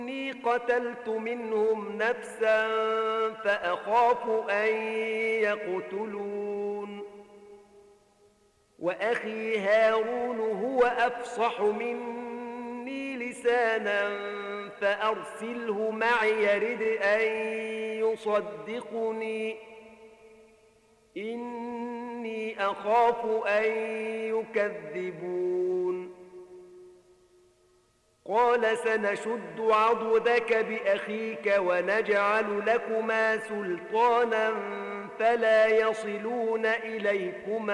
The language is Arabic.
إني قتلت منهم نفسا فأخاف أن يقتلون وأخي هارون هو أفصح مني لسانا فأرسله معي يرد أن يصدقني إني أخاف أن يكذبون قال سنشد عضدك بأخيك ونجعل لكما سلطانا فلا يصلون إليكما